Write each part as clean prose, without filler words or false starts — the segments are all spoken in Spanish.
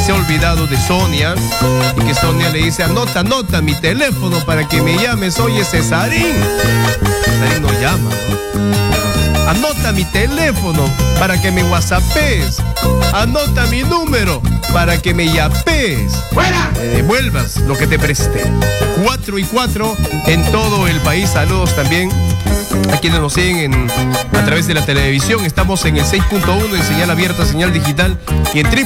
se ha olvidado de Sonia y que Sonia le dice, anota mi teléfono para que me llames. Oye, Cesarín. Cesarín no llama, ¿no? Anota mi teléfono para que me whatsappes. Anota mi número para que me yapes. Me devuelvas lo que te presté. 4:04 en todo el país. Saludos también a quienes nos siguen a través de la televisión. Estamos en el 6.1 en señal abierta, señal digital, y en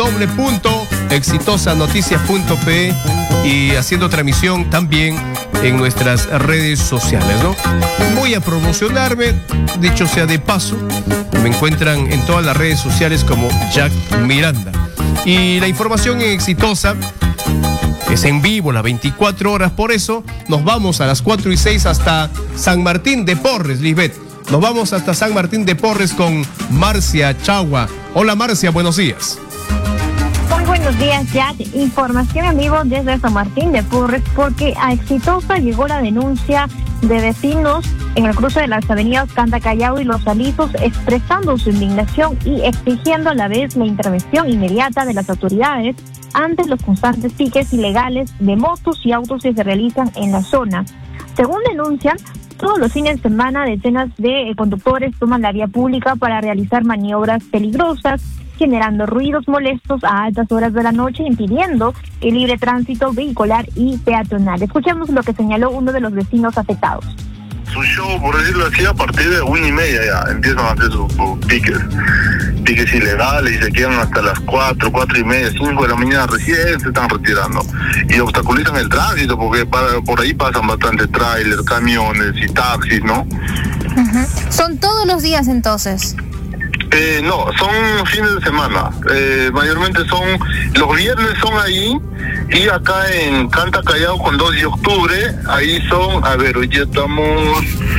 www.exitosanoticias.pe, y haciendo transmisión también en nuestras redes sociales, ¿no? Voy a promocionarme, dicho sea de paso, me encuentran en todas las redes sociales como Jack Miranda. Y la información en Exitosa es en vivo las 24 horas, por eso nos vamos a las 4:06 hasta San Martín de Porres, Lisbeth. Nos vamos hasta San Martín de Porres con Marcia Chagua. Hola Marcia, buenos días. Muy buenos días, Jack. Información en vivo desde San Martín de Porres, porque a Exitosa llegó la denuncia de vecinos en el cruce de las avenidas Canta Callao y Los Alisos, expresando su indignación y exigiendo a la vez la intervención inmediata de las autoridades ante los constantes piques ilegales de motos y autos que se realizan en la zona. Según denuncian, todos los fines de semana decenas de conductores toman la vía pública para realizar maniobras peligrosas, generando ruidos molestos a altas horas de la noche, impidiendo el libre tránsito vehicular y peatonal. Escuchemos lo que señaló uno de los vecinos afectados. Su show, por decirlo así, a partir de 1:30 ya empiezan a hacer sus piques ilegales, y se quedan hasta las 4:30, 5 de la mañana recién se están retirando. Y obstaculizan el tránsito porque por ahí pasan bastante tráiler, camiones y taxis, ¿no? Uh-huh. ¿Son todos los días entonces? No, son fines de semana. Mayormente son, los viernes son ahí, y acá en Canta Callao con 2 de octubre, ahí son, a ver, hoy ya estamos,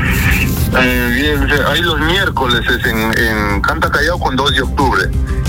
ahí los miércoles es en Canta Callao con 2 de octubre.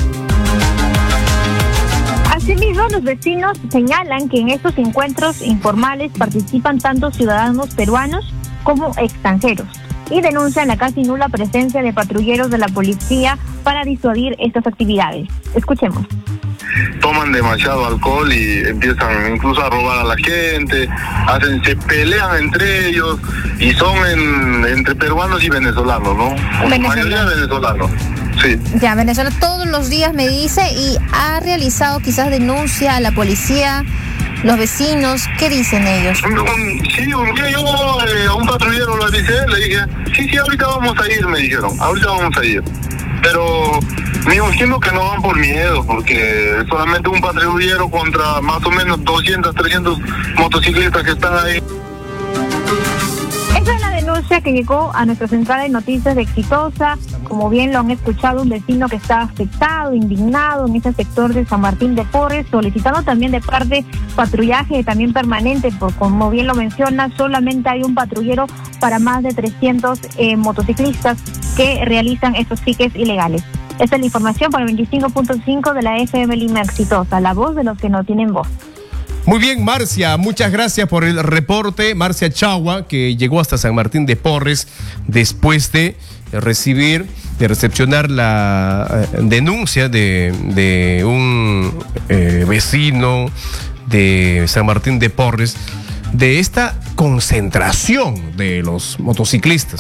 Asimismo, los vecinos señalan que en estos encuentros informales participan tanto ciudadanos peruanos como extranjeros, y denuncian la casi nula presencia de patrulleros de la policía para disuadir estas actividades. Escuchemos. Toman demasiado alcohol y empiezan incluso a robar a la gente, se pelean entre ellos, y son entre peruanos y venezolanos, ¿no? La mayoría venezolanos. Sí. Ya, Venezuela todos los días me dice, y ha realizado quizás denuncia a la policía. Los vecinos, ¿qué dicen ellos? Sí, un día yo a un patrullero lo avisé, le dije, sí, ahorita vamos a ir, me dijeron, ahorita vamos a ir. Pero me imagino que no van por miedo, porque solamente un patrullero contra más o menos 200, 300 motociclistas que están ahí. Esa es la denuncia que llegó a nuestra central de noticias de Exitosa. Como bien lo han escuchado, un vecino que está afectado, indignado en ese sector de San Martín de Porres, solicitando también de parte patrullaje también permanente, porque como bien lo menciona, solamente hay un patrullero para más de 300 motociclistas que realizan estos piques ilegales. Esta es la información para el 25.5 de la FM Lima Exitosa, la voz de los que no tienen voz. Muy bien, Marcia, muchas gracias por el reporte. Marcia Chagua, que llegó hasta San Martín de Porres después de recepcionar la denuncia de un vecino de San Martín de Porres, de esta concentración de los motociclistas,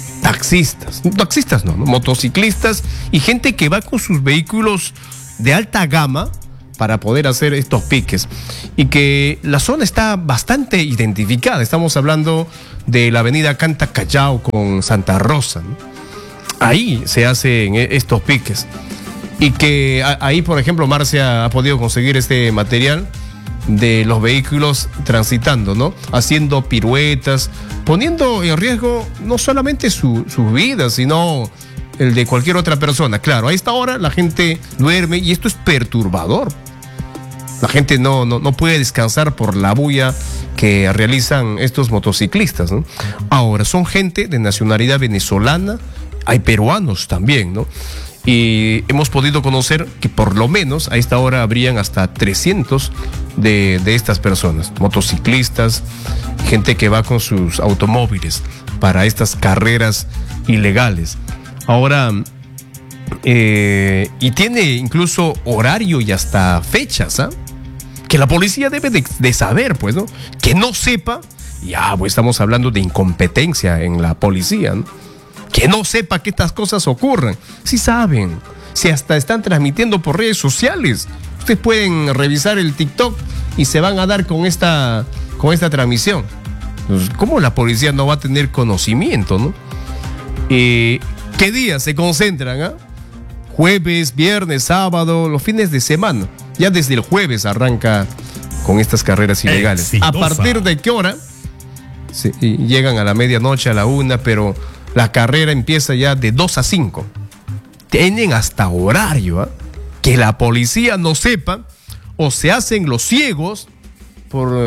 motociclistas y gente que va con sus vehículos de alta gama para poder hacer estos piques, y que la zona está bastante identificada. Estamos hablando de la avenida Canta Callao con Santa Rosa, ¿no? Ahí se hacen estos piques, y que ahí, por ejemplo, Marcia ha podido conseguir este material de los vehículos transitando, ¿no? Haciendo piruetas, poniendo en riesgo no solamente su vida, sino el de cualquier otra persona. Claro, a esta hora la gente duerme y esto es perturbador. La gente no puede descansar por la bulla que realizan estos motociclistas, ¿no? Ahora, son gente de nacionalidad venezolana, hay peruanos también, ¿no? Y hemos podido conocer que por lo menos a esta hora habrían hasta 300 de estas personas, motociclistas, gente que va con sus automóviles para estas carreras ilegales. Ahora, y tiene incluso horario y hasta fechas, ¿ah? Que la policía debe de saber, pues, ¿no? Que no sepa, ya, pues estamos hablando de incompetencia en la policía, ¿no? Que no sepa que estas cosas ocurren. Sí saben, si hasta están transmitiendo por redes sociales. Ustedes pueden revisar el TikTok y se van a dar con esta transmisión. Pues, ¿cómo la policía no va a tener conocimiento, no? ¿Qué días se concentran, ah? Jueves, viernes, sábado, los fines de semana. Ya desde el jueves arranca con estas carreras ilegales. Exitosa. ¿A partir de qué hora? Sí, y llegan a la medianoche, a la 1, pero la carrera empieza ya de 2 a 5. Tienen hasta horario, ¿eh? Que la policía no sepa, o se hacen los ciegos por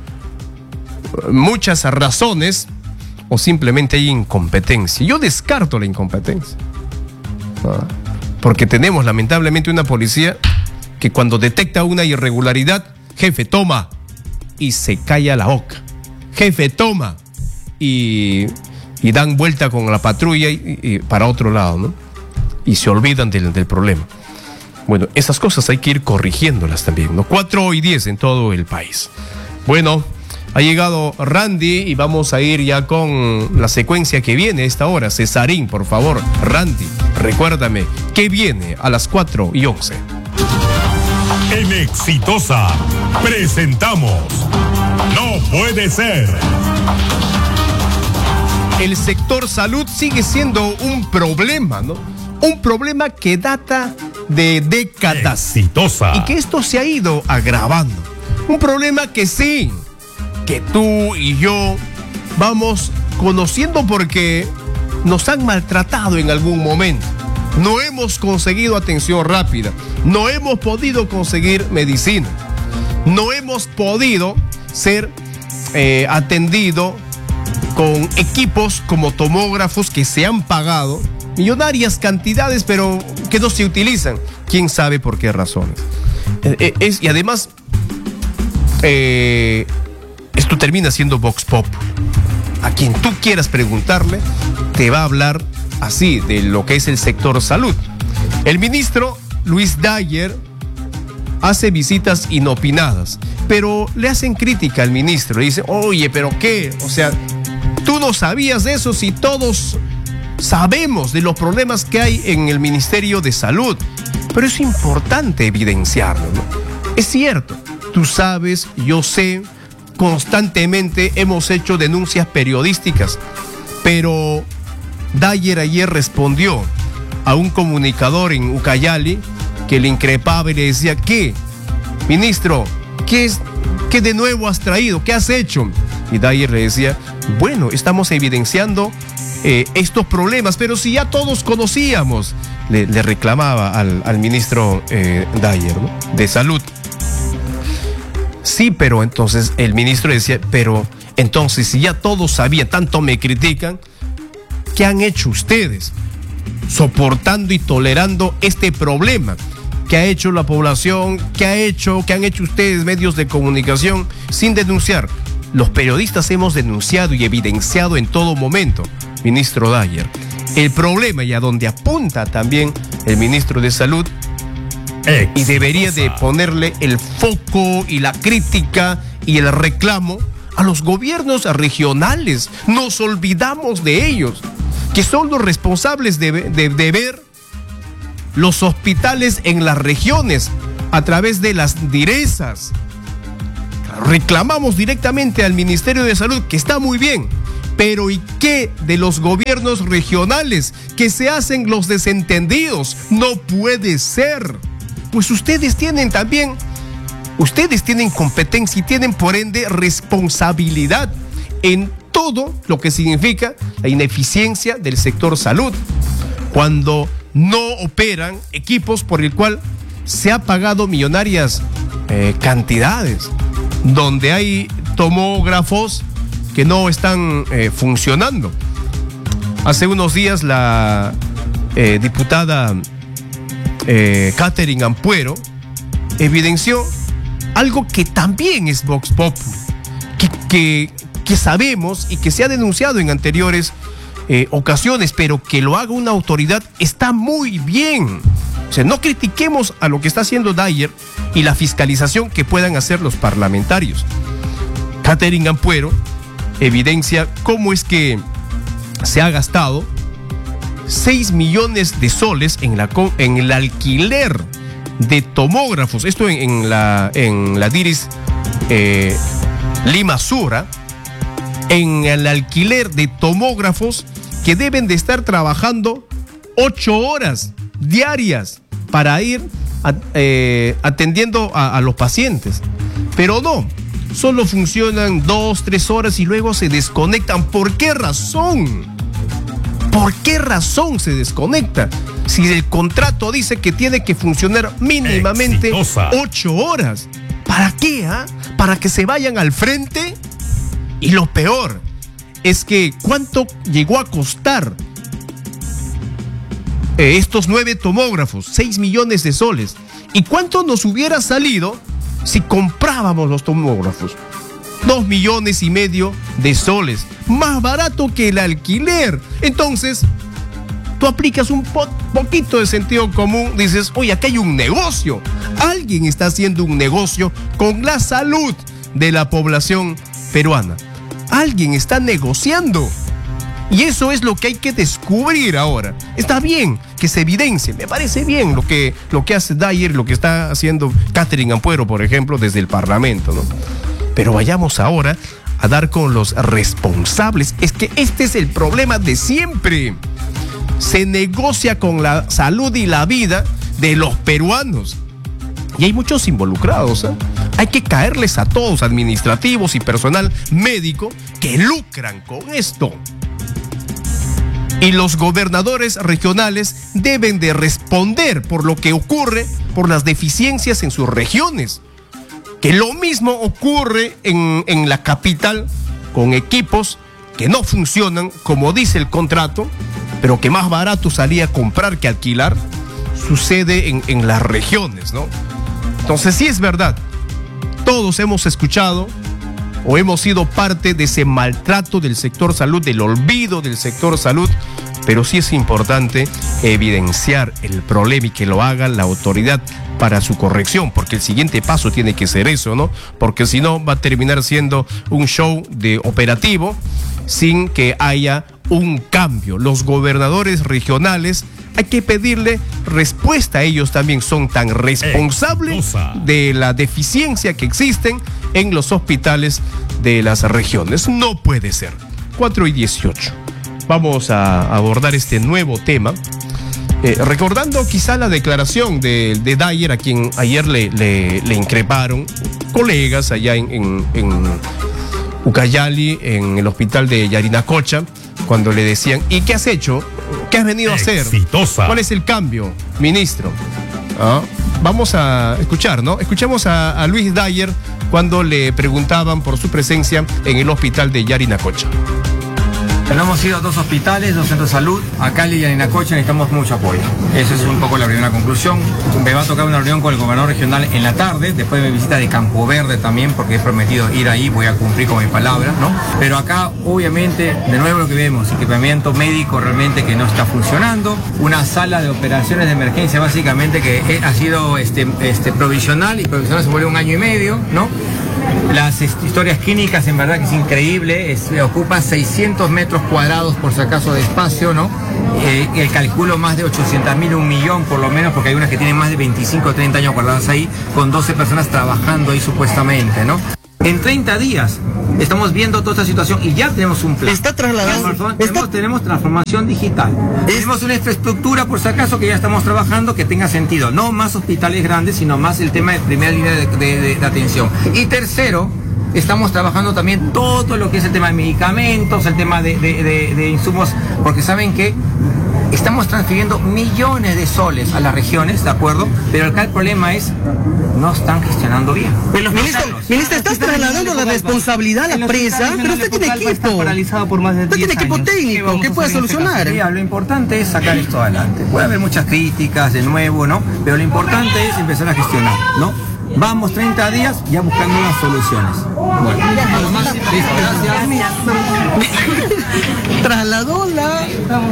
muchas razones, o simplemente hay incompetencia. Yo descarto la incompetencia, ¿no? Porque tenemos lamentablemente una policía que cuando detecta una irregularidad, jefe, toma, y se calla la boca. Jefe, toma, y dan vuelta con la patrulla y para otro lado, ¿no? Y se olvidan del problema. Bueno, esas cosas hay que ir corrigiéndolas también, ¿no? 4:10 en todo el país. Bueno, ha llegado Randy y vamos a ir ya con la secuencia que viene a esta hora. Cesarín, por favor. Randy, recuérdame, ¿qué viene a las 4:11? En Exitosa presentamos No Puede Ser. El sector salud sigue siendo un problema, ¿no? Un problema que data de décadas. Exitosa. Y que esto se ha ido agravando. Un problema que sí, que tú y yo vamos conociendo porque nos han maltratado en algún momento. No hemos conseguido atención rápida. No hemos podido conseguir medicina. No hemos podido ser atendido con equipos como tomógrafos que se han pagado millonarias cantidades, pero que no se utilizan. ¿Quién sabe por qué razones? Y además, esto termina siendo Vox Populi. A quien tú quieras preguntarle, te va a hablar así de lo que es el sector salud. El ministro Luis Dyer hace visitas inopinadas, pero le hacen crítica al ministro. Le dicen, oye, ¿pero qué? O sea, tú no sabías de eso si todos sabemos de los problemas que hay en el Ministerio de Salud. Pero es importante evidenciarlo, ¿no? Es cierto, tú sabes, yo sé, constantemente hemos hecho denuncias periodísticas, pero Dyer ayer respondió a un comunicador en Ucayali que le increpaba y le decía, ¿qué? Ministro, ¿qué de nuevo has traído? ¿Qué has hecho? Y Dyer le decía, bueno, estamos evidenciando estos problemas, pero si ya todos conocíamos, le reclamaba al ministro Dyer, ¿no? De Salud. Sí, pero entonces el ministro decía, pero entonces si ya todos sabían, tanto me critican, ¿qué han hecho ustedes soportando y tolerando este problema? ¿Qué ha hecho la población? ¿Qué han hecho ustedes, medios de comunicación, sin denunciar? Los periodistas hemos denunciado y evidenciado en todo momento, ministro Dyer. El problema, y a donde apunta también el ministro de Salud, y debería de ponerle el foco y la crítica y el reclamo a los gobiernos regionales. Nos olvidamos de ellos, que son los responsables de ver los hospitales en las regiones a través de las direzas. Reclamamos directamente al Ministerio de Salud, que está muy bien, pero ¿y qué de los gobiernos regionales que se hacen los desentendidos? No puede ser. Pues ustedes tienen competencia y tienen por ende responsabilidad en todo lo que significa la ineficiencia del sector salud, cuando no operan equipos por el cual se ha pagado millonarias cantidades, donde hay tomógrafos que no están funcionando. Hace unos días la diputada Catherine Ampuero evidenció algo que también es Vox Populi, que sabemos y que se ha denunciado en anteriores ocasiones, pero que lo haga una autoridad está muy bien. O sea, no critiquemos a lo que está haciendo Dyer y la fiscalización que puedan hacer los parlamentarios. Catherine Ampuero evidencia cómo es que se ha gastado 6 millones de soles en el alquiler de tomógrafos. Esto en la DIRIS Lima Sur, en el alquiler de tomógrafos que deben de estar trabajando 8 horas diarias para ir atendiendo a los pacientes. Pero no, solo funcionan 2, 3 horas y luego se desconectan. ¿Por qué razón? ¿Por qué razón se desconecta? Si el contrato dice que tiene que funcionar mínimamente 8 horas. ¿Para qué? ¿Para que se vayan al frente? Y lo peor es que ¿cuánto llegó a costar estos 9 tomógrafos? 6 millones de soles. ¿Y cuánto nos hubiera salido si comprábamos los tomógrafos? 2,5 millones de soles. Más barato que el alquiler. Entonces, tú aplicas un poquito de sentido común, dices, oye, aquí hay un negocio. Alguien está haciendo un negocio con la salud de la población peruana. Alguien está negociando. Y eso es lo que hay que descubrir ahora. Está bien que se evidencie. Me parece bien lo que hace Dyer, lo que está haciendo Catherine Ampuero, por ejemplo, desde el Parlamento, ¿no? Pero vayamos ahora a dar con los responsables. Es que este es el problema de siempre. Se negocia con la salud y la vida de los peruanos. Y hay muchos involucrados, ¿eh? Hay que caerles a todos, administrativos y personal médico, que lucran con esto. Y los gobernadores regionales deben de responder por lo que ocurre, por las deficiencias en sus regiones. Que lo mismo ocurre en la capital, con equipos que no funcionan como dice el contrato, pero que más barato salía comprar que alquilar, sucede en las regiones, ¿no? Entonces sí es verdad, todos hemos escuchado o hemos sido parte de ese maltrato del sector salud, del olvido del sector salud, pero sí es importante evidenciar el problema y que lo haga la autoridad para su corrección, porque el siguiente paso tiene que ser eso, ¿no? Porque si no va a terminar siendo un show de operativo sin que haya un cambio. Los gobernadores regionales hay que pedirle respuesta a ellos también, son tan responsables de la deficiencia que existen en los hospitales de las regiones. No puede ser. 4:18. Vamos a abordar este nuevo tema. Recordando quizá la declaración de Dyer, a quien ayer le increparon colegas allá en Ucayali, en el hospital de Yarinacocha, cuando le decían, ¿y qué has hecho? ¿Qué has venido a hacer? ¿Cuál es el cambio, ministro? Vamos a escuchar, ¿no? Escuchemos a Luis Dyer cuando le preguntaban por su presencia en el hospital de Yarinacocha. Hemos ido a 2 hospitales, 2 centros de salud. Acá en Yarinacocha necesitamos mucho apoyo. Esa es un poco la primera conclusión. Me va a tocar una reunión con el gobernador regional en la tarde, después de mi visita de Campo Verde también, porque he prometido ir ahí, voy a cumplir con mi palabra, ¿no? Pero acá, obviamente, de nuevo lo que vemos, equipamiento médico realmente que no está funcionando, una sala de operaciones de emergencia básicamente que ha sido provisional, y provisional se vuelve 1 año y medio, ¿no? Las historias clínicas, en verdad que es increíble, ocupa 600 metros cuadrados por si acaso de espacio, ¿no? El calculo más de 800.000, 1 millón por lo menos, porque hay unas que tienen más de 25 o 30 años guardadas ahí, con 12 personas trabajando ahí supuestamente, ¿no? En 30 días estamos viendo toda esta situación y ya tenemos un plan. Está trasladando. Tenemos transformación digital. Tenemos una infraestructura, por si acaso, que ya estamos trabajando, que tenga sentido. No más hospitales grandes, sino más el tema de primera línea de atención. Y tercero, estamos trabajando también todo lo que es el tema de medicamentos, el tema de insumos, porque saben que estamos transfiriendo millones de soles a las regiones, ¿de acuerdo? Pero acá el problema es, no están gestionando bien. Pero ministro, estás trasladando la responsabilidad a la presa, pero usted tiene equipo. Está paralizado por más de 10 años. Usted tiene equipo técnico, ¿qué puede solucionar? Lo importante es sacar esto adelante. Puede haber muchas críticas de nuevo, ¿no? Pero lo importante es empezar a gestionar, ¿no? Vamos 30 días ya buscando unas soluciones. Bueno, nada más. Listo, gracias. Trasladóla.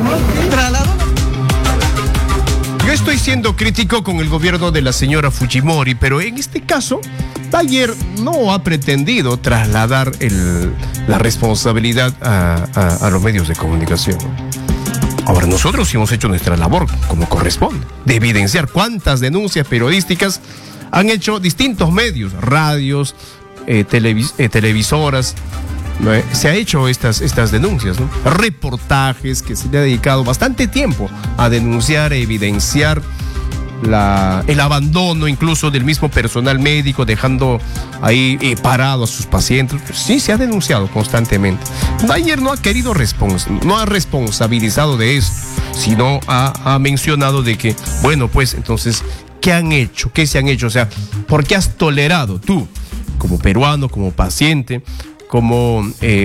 Yo estoy siendo crítico con el gobierno de la señora Fujimori, pero en este caso, Dyer no ha pretendido trasladar la responsabilidad a los medios de comunicación. Ahora, nosotros hemos hecho nuestra labor como corresponde, de evidenciar cuántas denuncias periodísticas han hecho distintos medios, radios, televisoras. Se ha hecho estas denuncias, ¿no? Reportajes que se le ha dedicado bastante tiempo a denunciar, a evidenciar el abandono incluso del mismo personal médico, dejando ahí parado a sus pacientes. Sí, se ha denunciado constantemente. Dyer no ha querido no ha responsabilizado de eso, sino ha mencionado de que, bueno, pues entonces, ¿qué han hecho? ¿Qué se han hecho? O sea, ¿por qué has tolerado tú, como peruano, como paciente, como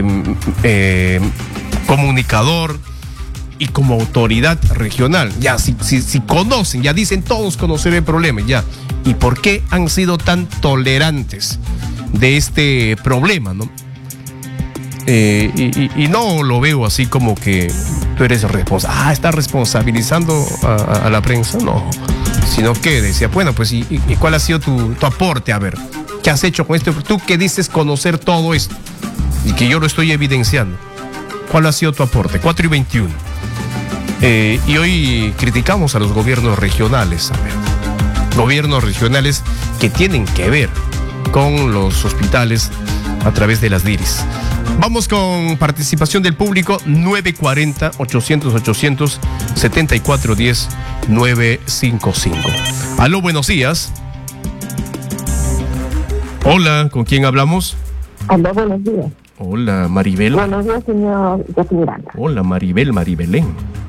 comunicador y como autoridad regional? Ya, si conocen, ya dicen todos conocer el problema, ya. ¿Y por qué han sido tan tolerantes de este problema, no? Y no lo veo así como que tú eres responsable. ¿Estás responsabilizando a la prensa? No. Sino que decía, bueno, pues, ¿y cuál ha sido tu aporte? A ver, ¿qué has hecho con esto? Tú que dices conocer todo esto y que yo lo estoy evidenciando. ¿Cuál ha sido tu aporte? 4:21. Y hoy criticamos a los gobiernos regionales. A ver, gobiernos regionales que tienen que ver con los hospitales a través de las DIRIS. Vamos con participación del público. 940-800-800-7410-955. Aló, buenos días. Hola, ¿con quién hablamos? Aló, buenos días. Hola, Maribel. Buenos días, señor Jackie Miranda. Hola, Maribelén.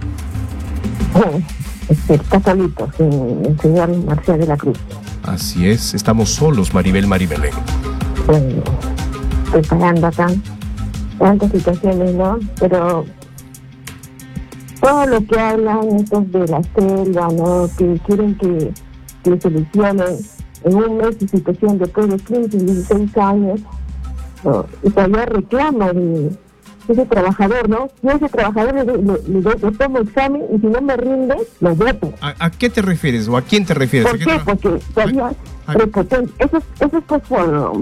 Está solito, el señor Marcial de la Cruz. Así es, estamos solos, Maribelén. Bueno, preparando acá tantas situaciones, ¿no? Pero todo lo que hablan estos de la selva, ¿no? Que quieren que solucionen en un mes de situación después de 15, 16 años, ¿no? Y todavía reclama de ese trabajador, ¿no? Yo a ese trabajador le tomo examen y si no me rinde, lo voto. ¿A qué te refieres o a quién te refieres? ¿Por qué? Porque todavía prepotente. Eso es pues por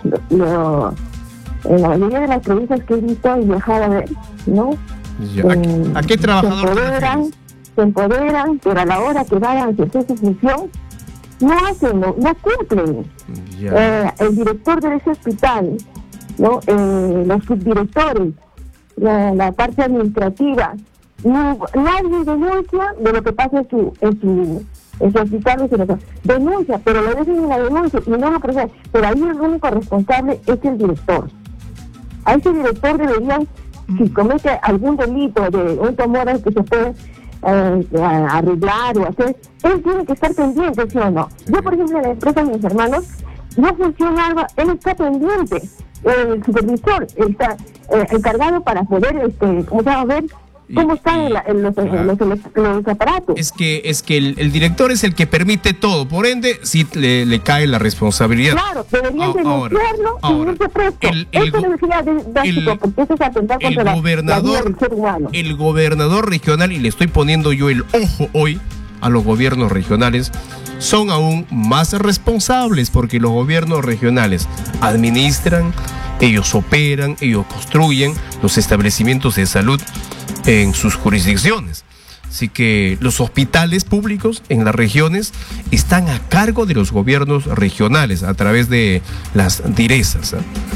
en la mayoría de las provincias que he visto y viajado a ver, ¿no? ¿A qué trabajador te refieres? Se empoderan, pero a la hora que vayan a ejercer su función, no hacen, no cumplen. El director de ese hospital, ¿no? Los subdirectores, la parte administrativa, nadie denuncia de lo que pasa en su hospital, denuncia, pero lo dejan en la denuncia y no lo procesan. Pero ahí el único responsable es el director. A ese director deberían, si comete algún delito de un tumor que se puede arreglar o hacer, él tiene que estar pendiente, ¿sí o no? Yo, por ejemplo, en la empresa de mis hermanos, no funciona algo, él está pendiente. El supervisor está encargado para poder, ver cómo están los aparatos. Es que el director es el que permite todo, por ende, sí le cae la responsabilidad. Claro, deberían denunciarlo y irse presto. Eso debería darse, porque eso es atentar contra la vida del ser humano. El gobernador regional, y le estoy poniendo yo el ojo hoy a los gobiernos regionales, son aún más responsables porque los gobiernos regionales administran, ellos operan, ellos construyen los establecimientos de salud en sus jurisdicciones. Así que los hospitales públicos en las regiones están a cargo de los gobiernos regionales a través de las DIRESAS,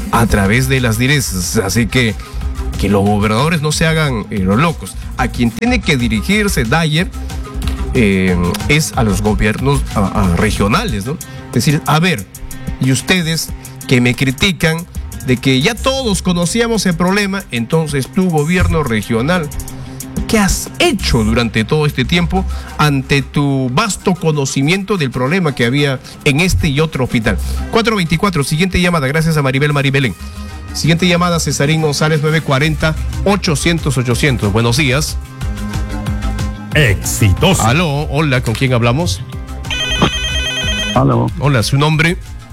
Así que los gobernadores no se hagan los locos. A quien tiene que dirigirse Dyer es a los gobiernos regionales, ¿no? Es decir, a ver, y ustedes que me critican de que ya todos conocíamos el problema, entonces tu gobierno regional, ¿qué has hecho durante todo este tiempo ante tu vasto conocimiento del problema que había en este y otro hospital? 424, siguiente llamada, gracias a Maribelén. Siguiente llamada, Cesarín González, 940-800-800. Buenos días. Exitosa. Aló, hola, ¿con quién hablamos? Aló. Hola, ¿su nombre?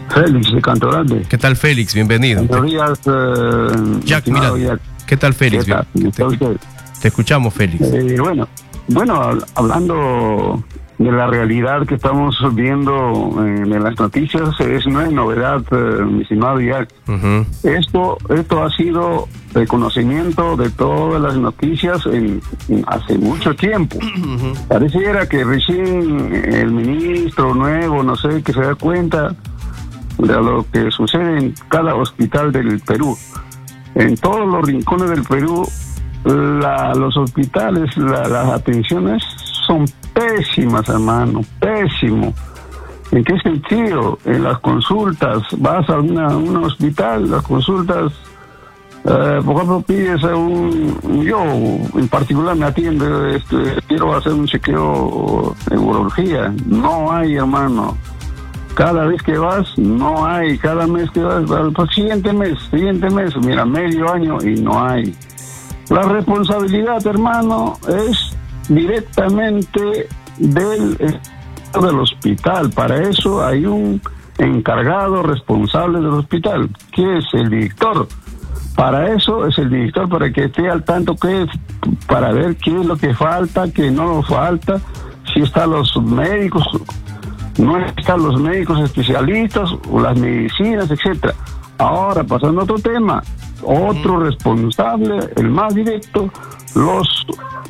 Félix de Canto Grande. ¿Qué tal, Félix? Bienvenido. Buenos días, Jack, mira. Jack. ¿Qué tal, Félix? ¿Qué tal? Te escuchamos, Félix. Bueno, hablando de la realidad que estamos viendo en las noticias, no es novedad, mi estimado Jack. Esto ha sido el conocimiento de todas las noticias hace mucho tiempo. Pareciera que recién el ministro nuevo, no sé, que se da cuenta de lo que sucede en cada hospital del Perú. En todos los rincones del Perú, los hospitales, las atenciones son pésimas, hermano, pésimo. ¿En qué sentido? En las consultas, vas a un hospital, las consultas, por ejemplo, pides yo en particular me atiende, quiero hacer un chequeo de urología, no hay, hermano. Cada vez que vas, no hay. Cada mes que vas, al siguiente mes, mira, medio año y no hay. La responsabilidad, hermano, es directamente del hospital. Para eso hay un encargado responsable del hospital, que es el director. Para eso es el director, para que esté al tanto, para ver qué es lo que falta, qué no falta, si están los médicos, no están los médicos especialistas o las medicinas, etcétera. Ahora, pasando a otro tema, otro responsable, el más directo, los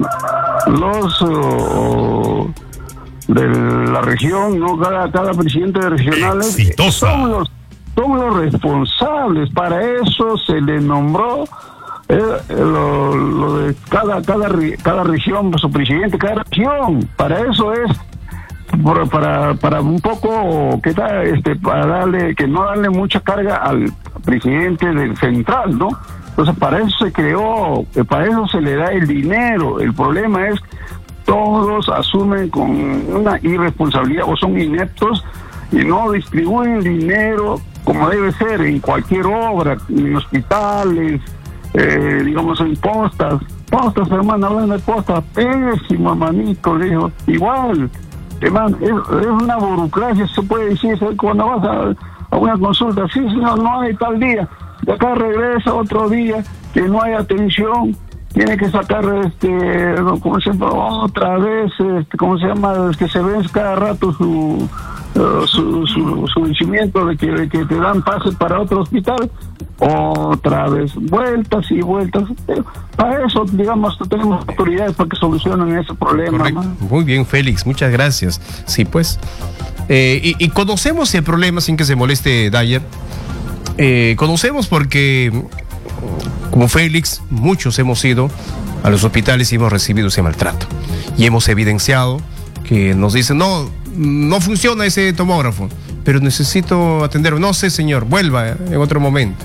de la región, no cada presidente de regionales son los responsables. Para eso se le nombró lo de cada región, su presidente, cada región. Para eso es para un poco para darle, que no darle mucha carga al presidente del central, ¿no? Entonces para eso se creó, para eso se le da el dinero. El problema es todos asumen con una irresponsabilidad o son ineptos y no distribuyen dinero como debe ser en cualquier obra, en hospitales, digamos en postas, hermano, hablando de postas, pésimo, hermanito, dijo, igual. Hermano, es una burocracia, se puede decir, cuando vas a una consulta, sí, señor, no hay tal día, de acá regresa otro día, que no hay atención, tiene que sacar, como siempre, otra vez, ¿cómo se llama? Que se vence cada rato su vencimiento de que te dan pase para otro hospital, otra vez, vueltas y vueltas. Para eso, digamos, tenemos autoridades para que solucionen ese problema. Muy bien, Félix, muchas gracias. Sí, pues, y conocemos el problema, sin que se moleste Dyer. Conocemos porque, como Félix, muchos hemos ido a los hospitales y hemos recibido ese maltrato. Y hemos evidenciado que nos dicen, no funciona ese tomógrafo, pero necesito atenderlo. No sé, señor, vuelva en otro momento.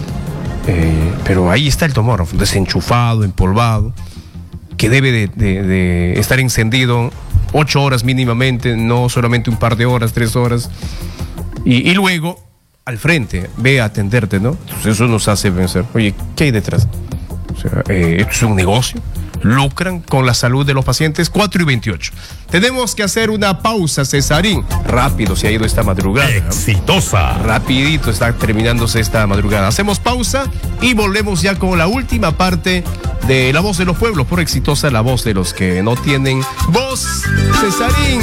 Pero ahí está el tomógrafo, desenchufado, empolvado, que debe de estar encendido 8 horas mínimamente, no solamente un par de horas, 3 horas. Y luego, al frente, ve a atenderte, ¿no? Entonces eso nos hace pensar, oye, ¿qué hay detrás? O sea, esto es un negocio. Lucran con la salud de los pacientes. 4:28. Tenemos que hacer una pausa, Cesarín. Rápido se ha ido esta madrugada. Exitosa. Rapidito está terminándose esta madrugada. Hacemos pausa y volvemos ya con la última parte de La Voz de los Pueblos, por Exitosa, la voz de los que no tienen voz. Cesarín.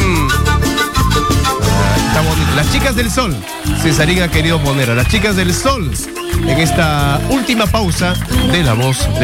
Está bonito. Las chicas del sol. Cesarín ha querido poner a las chicas del sol en esta última pausa de La Voz de